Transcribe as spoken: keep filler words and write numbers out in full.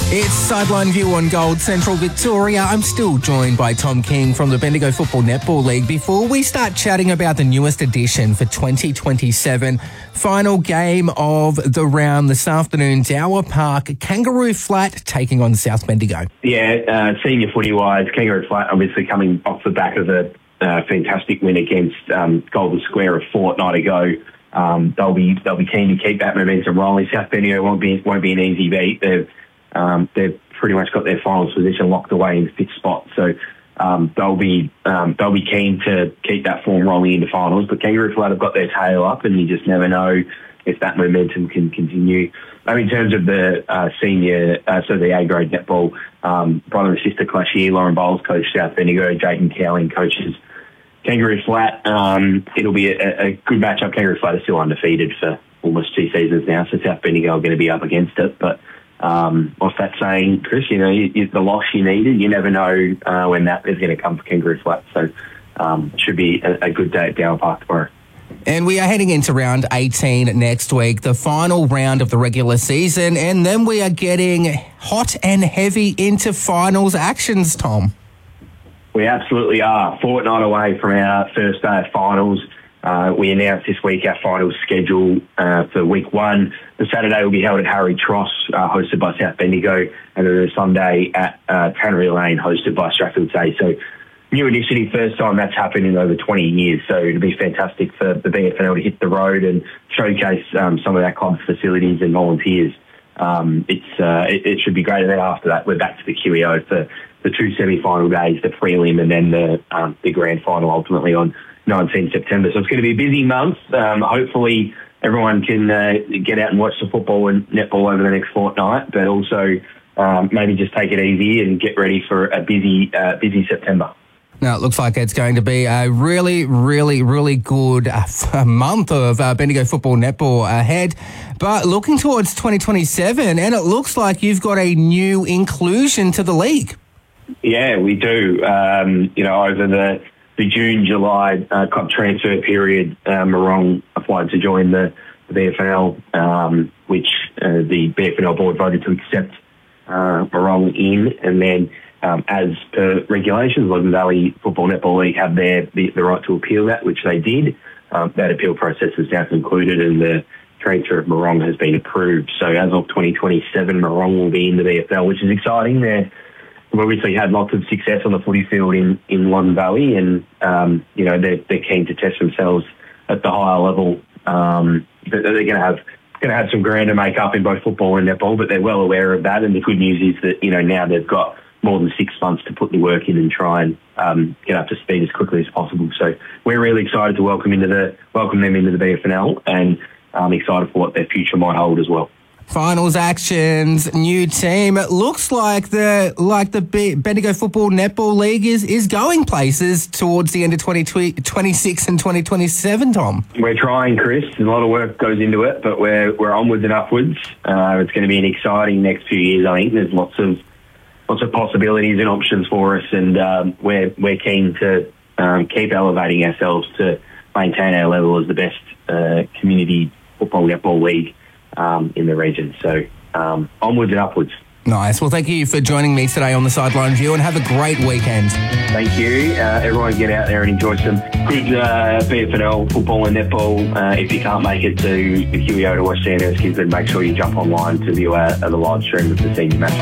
It's Sideline View on Gold Central Victoria. I'm still joined by Tom King from the Bendigo Football Netball League. Before we start chatting about the newest edition for twenty twenty-seven, final game of the round this afternoon, Dower Park, Kangaroo Flat taking on South Bendigo. Yeah, uh, senior footy-wise, Kangaroo Flat obviously coming off the back of a uh, fantastic win against um, Golden Square a fortnight ago. Um, they'll be they'll be keen to keep that momentum rolling. South Bendigo won't be won't be an easy beat. They've Um, they've pretty much got their finals position locked away in the fifth spot, so um, they'll be um, they'll be keen to keep that form rolling into finals. But Kangaroo Flat have got their tail up, and you just never know if that momentum can continue. I mean, in terms of the uh, senior, uh, so the A grade netball, um, brother and sister clash here. Lauren Bowles coach South Bendigo, Jayden Cowling coaches Kangaroo Flat. Um, it'll be a, a good matchup. Kangaroo Flat are still undefeated for almost two seasons now, so South Bendigo are going to be up against it, but. Um, what's that saying, Chris? You know, you, you, the loss you needed, you never know uh, when that is going to come for Kangaroo Flat. So um, it should be a, a good day at Dower Park tomorrow. And we are heading into round eighteen next week, the final round of the regular season, and then we are getting hot and heavy into finals actions, Tom. We absolutely are. Fortnight away from our first day of finals. Uh, we announced this week our final schedule uh, for week one. The Saturday will be held at Harry Tross, uh, hosted by South Bendigo, and then the Sunday at uh, Tannery Lane, hosted by Strathfield Day. So, new initiative, first time that's happened in over twenty years. So it'll be fantastic for the B F N L to hit the road and showcase um, some of our club's facilities and volunteers. Um, it's uh, it, it should be great. And then after that, we're back to the Q E O for the two semi-final days, the prelim, and then the um, the grand final ultimately on nineteenth September. So it's going to be a busy month. Um, hopefully everyone can uh, get out and watch the football and netball over the next fortnight, but also um, maybe just take it easy and get ready for a busy, uh, busy September. Now, it looks like it's going to be a really, really, really good uh, month of uh, Bendigo Football Netball ahead. But looking towards twenty twenty-seven, and it looks like you've got a new inclusion to the league. Yeah, we do. Um, you know, over the The June, July uh, club transfer period, uh, Morong applied to join the, the B F N L, um, which uh, the B F N L board voted to accept uh, Morong in. And then, um, as per regulations, Logan Valley Football Netball League have their the, the right to appeal that, which they did. Um, that appeal process is now concluded, and the transfer of Morong has been approved. So as of twenty twenty-seven, Morong will be in the B F L, which is exciting. They're We've obviously had lots of success on the footy field in, in Loddon Valley, and, um, you know, they're, they're keen to test themselves at the higher level. Um, but they're going to have going to have some ground to make up in both football and netball, but they're well aware of that. And the good news is that, you know, now they've got more than six months to put the work in and try and um, get up to speed as quickly as possible. So we're really excited to welcome into the welcome them into the B F N L, and I'm excited for what their future might hold as well. Finals actions, new team. It looks like the like the B- Bendigo Football Netball League is, is going places towards the end of twenty twenty-six and twenty twenty-seven, Tom. We're trying, Chris. A lot of work goes into it, but we're we're onwards and upwards. Uh, it's going to be an exciting next few years, I think. There's lots of lots of possibilities and options for us, and um, we're we're keen to um, keep elevating ourselves to maintain our level as the best uh, community football netball league Um, in the region. So um, onwards and upwards. Nice. Well, thank you for joining me today on the Sideline View, and have a great weekend. Thank you. Uh, everyone get out there and enjoy some good uh, B F N L football and netball. Uh, if you can't make it to the Q E O to watch Sandhurst Gisborne, make sure you jump online to view uh, the live stream of the senior match.